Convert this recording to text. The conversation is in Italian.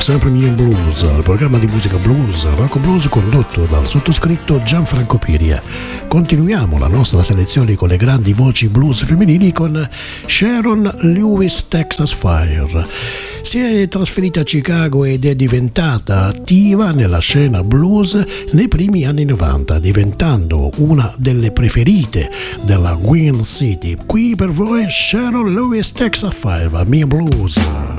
sempre Me and Blues, il programma di musica blues, rock blues condotto dal sottoscritto Gianfranco Piria. Continuiamo la nostra selezione con le grandi voci blues femminili con Sharon Lewis Texas Fire. Si è trasferita a Chicago ed è diventata attiva nella scena blues nei primi anni 90, diventando una delle preferite della Queen City. Qui per voi Sharon Lewis Texas Fire, Me and Blues.